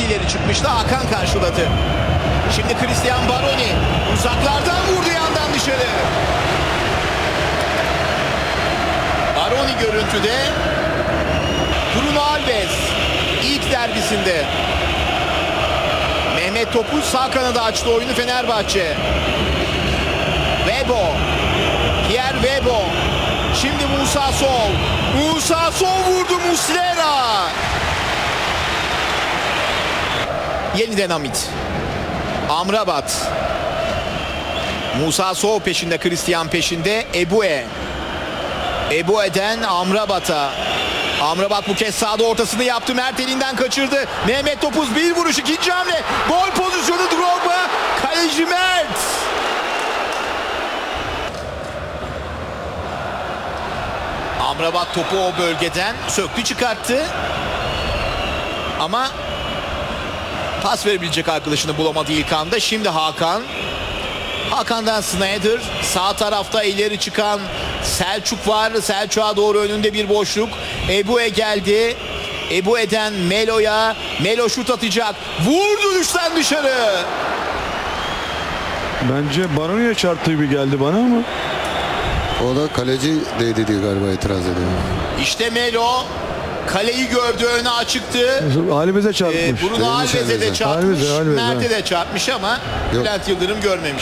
ileri çıkmıştı. Hakan karşıladı. Şimdi Cristian Baroni uzaklardan vurdu yandan dışarı. Baroni görüntüde. Bruno Alves ilk derbisinde. Mehmet Topuz sağ kanada açtı oyunu Fenerbahçe. Webo. Pierre Webo. Şimdi Musa Sow. Musa Sow vurdu Muslera. Yeniden Hamit. Amrabat. Musa Sow peşinde, Christian peşinde. Ebue. Ebue'den Amrabat'a. Amrabat bu kez sağda ortasını yaptı. Mert elinden kaçırdı. Mehmet Topuz bir vuruş, ikinci hamle. Gol pozisyonu Drogba. Kaleci Mert. Amrabat topu o bölgeden söktü çıkarttı. Ama pas verebilecek arkadaşını bulamadı ilk anda. Şimdi Hakan. Hakan'dan Sneijder. Sağ tarafta ileri çıkan Selçuk var. Selçuk'a doğru önünde bir boşluk. Ebue geldi. Ebue'den Melo'ya. Melo şut atacak. Vurdu düşten dışarı. Bence Baroni'ye çarptı gibi geldi bana ama. O da kaleci değdi diye galiba itiraz ediyor. İşte Melo. Kaleyi gördü, önü açıktı. Alves'e çarpmış. Bruno Alves'e de çarpmış. Alves'e, Mert'e de çarpmış ama Bülent Yıldırım görmemiş.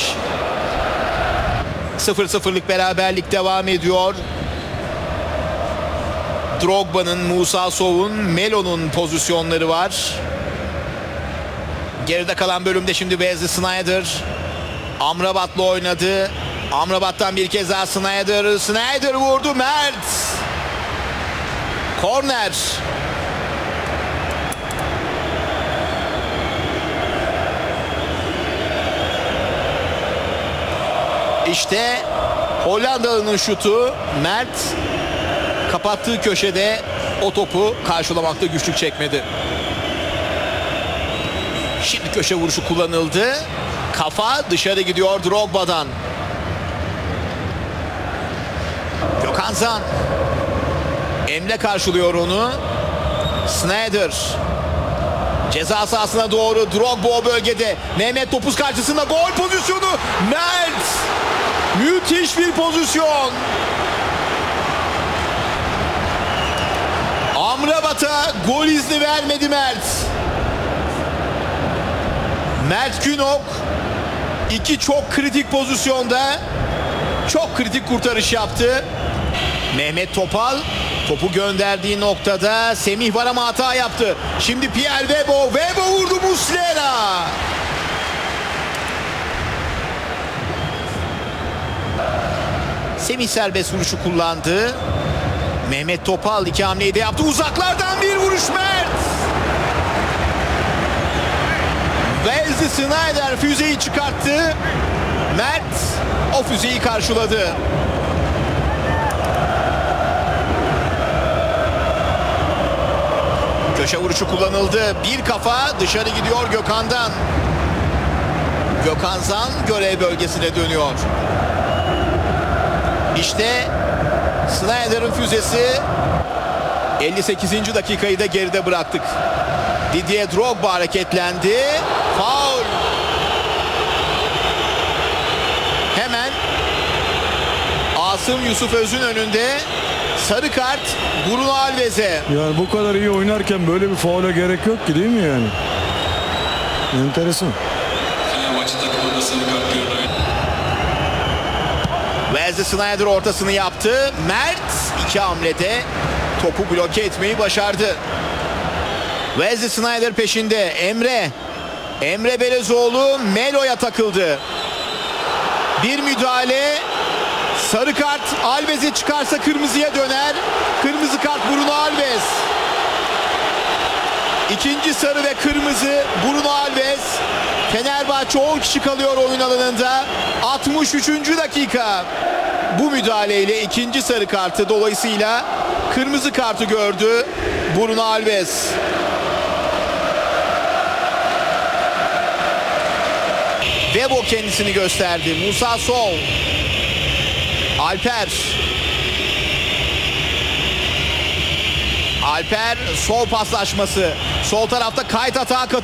0-0'lık beraberlik devam ediyor. Drogba'nın, Musa Sow'un, Melo'nun pozisyonları var. Geride kalan bölümde şimdi Wesley Sneijder Amrabat'la oynadı. Amrabat'tan bir kez daha Sneijder. Sneijder vurdu, Mert. Korner. İşte Hollandalı'nın şutu. Mert kapattığı köşede o topu karşılamakta güçlük çekmedi. Şimdi köşe vuruşu kullanıldı. Kafa dışarı gidiyor Drogba'dan. Gökhan Zan. Emre karşılıyor onu. Sneijder. Ceza sahasına doğru Drogba o bölgede. Mehmet Topuz karşısında gol pozisyonu. Mert. Müthiş bir pozisyon. Amrabat'a gol izni vermedi Mert. Mert Günok iki çok kritik pozisyonda çok kritik kurtarış yaptı. Mehmet Topal topu gönderdiği noktada Semih var ama hata yaptı. Şimdi Pierre Webo. Webo vurdu Muslera. Semih serbest vuruşu kullandı. Mehmet Topal iki hamleyi de yaptı. Uzaklardan bir vuruş Mert. Wesley Sneijder füzeyi çıkarttı. Mert o füzeyi karşıladı. Köşe vuruşu kullanıldı. Bir kafa dışarı gidiyor Gökhan'dan. Gökhan Zan görev bölgesine dönüyor. İşte Sneijder'in füzesi. 58. dakikayı da geride bıraktık. Didier Drogba hareketlendi. Faul. Hemen Asım Yusuf Öz'ün önünde sarı kart Bruno Alves'e. Yani bu kadar iyi oynarken böyle bir faule gerek yok ki, değil mi yani? Enteresan. Wesley Sneijder ortasını yaptı. Mert iki hamlede topu bloke etmeyi başardı. Wesley Sneijder peşinde. Emre Belezoğlu Melo'ya takıldı. Bir müdahale. Sarı kart Alves'e çıkarsa kırmızıya döner. Kırmızı kart Bruno Alves. İkinci sarı ve kırmızı Bruno Alves. Fenerbahçe 10 kişi kalıyor oyun alanında. 63. dakika. Bu müdahaleyle ikinci sarı kartı, dolayısıyla kırmızı kartı gördü Bruno Alves. Webo kendisini gösterdi. Musa Sow. Alper sol paslaşması. Sol tarafta Kayt atağa katıldı.